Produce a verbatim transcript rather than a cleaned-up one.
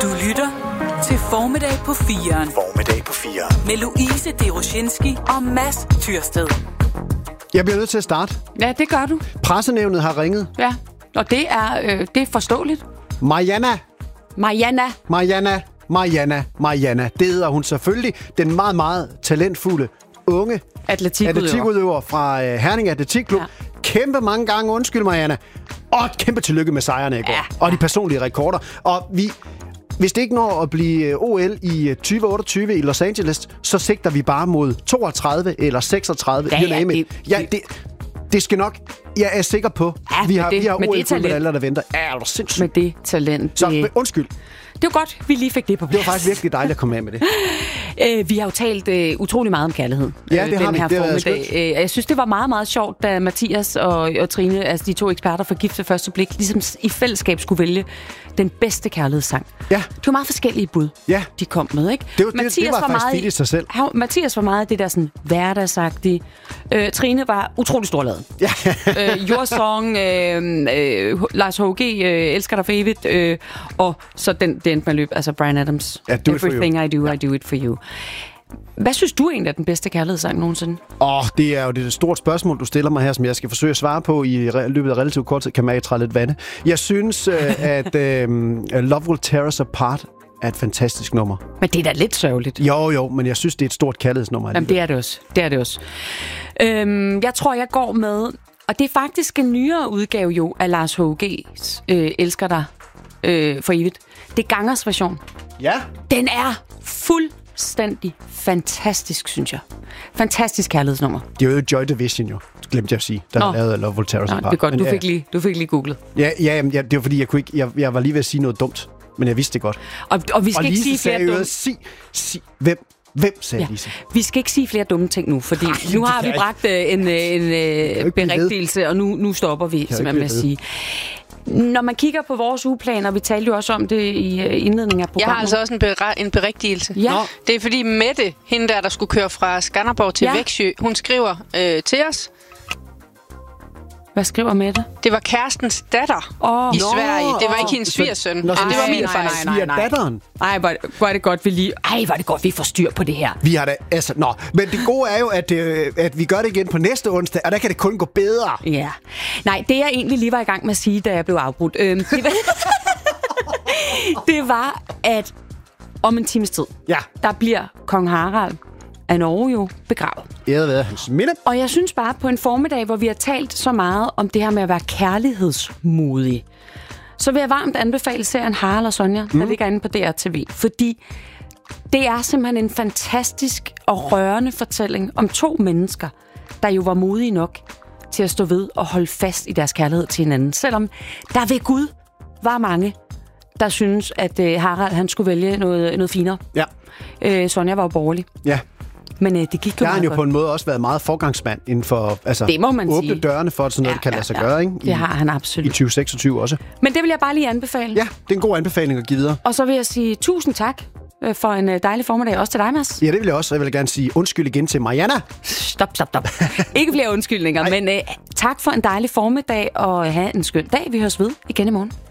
Du lytter til Formiddag på firen. Formiddag på firen. Med Louise Deroshinski og Mads Tyrsted. Jeg bliver nødt til at starte. Ja, det gør du. Pressenævnet har ringet. Ja, og det er, øh, det er forståeligt. Mariana. Mariana. Mariana. Mariana. Mariana. Det hedder hun selvfølgelig. Den meget, meget talentfulde unge Atletikudøver. atletikudøver fra øh, Herning Atletikklub. Ja. Kæmpe mange gange undskyld, Mariana. Og et kæmpe tillykke med sejrene i går. Ja. Og de personlige rekorder. Og vi... Hvis det ikke når at blive O L i tyve otteogtyve i Los Angeles, så sigter vi bare mod toogtredive eller seksogtredive. Ja, ja, det, ja, det, det skal nok... Jeg er sikker på, ja, vi har, det, vi har O L-medaljer, der venter. Ja, er du sindssygt. Med det talent. Så det... undskyld. Det var godt, vi lige fik det på plads. Det var faktisk virkelig dejligt at komme af med det. Æ, vi har jo talt øh, utrolig meget om kærlighed. Ja, det øh, har den vi. Her det formiddag. Æ, jeg synes, det var meget, meget sjovt, da Mathias og, og Trine, altså de to eksperter for Gift ved første blik, ligesom i fællesskab skulle vælge den bedste kærlighedssang. Ja. Det var meget forskellige bud, ja. de kom med, ikke? Det var, det, det var, var faktisk meget, fedt i sig selv. Han, Mathias var meget det der sådan hverdagsagtige. Øh, Trine var utrolig storladen. Ja. øh, Your Song, øh, øh, Lars H G, øh, Elsker dig for evigt, øh, og så den, den endte med løb, altså Bryan Adams. Ja, Everything I do, ja. I do it for you. Hvad synes du egentlig er den bedste kærlighedssang nogensinde? Åh, oh, det er jo det stort spørgsmål, du stiller mig her, som jeg skal forsøge at svare på i løbet af relativt kort tid. Kan man ikke træde lidt vande? Jeg synes, at øh, Love Will Tear Us Apart er et fantastisk nummer. Men det er da lidt sørgeligt. Jo, jo, men jeg synes, det er et stort kærlighedsnummer. Jamen, det er det også. Det er det også. Øhm, jeg tror, jeg går med... Og det er faktisk en nyere udgave jo af Lars H G's øh, Elsker dig øh, for evigt. Det er Gangers version. Ja. Den er fuldstændig fantastisk, synes jeg. Fantastisk kærlighedsnummer. Det er jo Joy Division, jo. Glemte jeg at sige. Der Nå. har lavet Love Will Tear Us Apart. Det er godt. Du, men, fik lige, du fik lige googlet. Ja, ja, jamen, ja, det var fordi, jeg, kunne ikke, jeg, jeg var lige ved at sige noget dumt. Men jeg vidste det godt. Og, og vi skal og ikke sige flere dumme... Sig, sig, hvem, hvem sagde ja. Lise? Vi skal ikke sige flere dumme ting nu, fordi Ej, nu har vi bragt en, en, en berigtigelse, og nu, nu stopper vi simpelthen med at sige. Når man kigger på vores ugeplan, vi talte jo også om det i indledningen af programmet. Jeg har altså også en, ber- en berigtigelse. Ja. Det er fordi Mette, hende der, der skulle køre fra Skanderborg til ja. Växjö, hun skriver øh, til os. Hvad skriver Mette? Det var kærestens datter oh. i Sverige. Det var ikke hendes svigersøn. Nå, det var min fejl. Svigerdatteren. Ej, hvor, hvor er det godt, vi lige... Ej, hvor er det godt, vi får styr på det her. Vi har da... Altså, nå. Men det gode er jo, at, øh, at vi gør det igen på næste onsdag, og der kan det kun gå bedre. Ja. Nej, det jeg egentlig lige var i gang med at sige, da jeg blev afbrudt, øh, det, var, det var, at om en times tid, ja. der bliver kong Harald af Norge jo begravet. Æret været hans minde. Og jeg synes bare, på en formiddag, hvor vi har talt så meget om det her med at være kærlighedsmodig, så vil jeg varmt anbefale serien Harald og Sonja, mm. der ligger inde på D R T V. Fordi det er simpelthen en fantastisk og rørende fortælling om to mennesker, der jo var modige nok til at stå ved og holde fast i deres kærlighed til hinanden. Selvom der ved Gud var mange, der synes, at Harald han skulle vælge noget, noget finere. Ja. Øh, Sonja var jo borgerlig. Ja. Men øh, det gik jo der har han jo godt. på en måde også været meget forgangsmand inden for altså, det må man åbne sige. dørene for, at sådan noget ja, kan lade sig ja, gøre. Ikke? I, det har han absolut. I tyve seksogtyve også. Men det vil jeg bare lige anbefale. Ja, det er en god anbefaling at give videre. Og så vil jeg sige tusind tak for en dejlig formiddag, også til dig, Mads. Ja, det vil jeg også. Jeg vil gerne sige undskyld igen til Mariana. Stop, stop, stop. Ikke flere undskyldninger, men øh, tak for en dejlig formiddag, og have en skøn dag. Vi høres ved igen i morgen.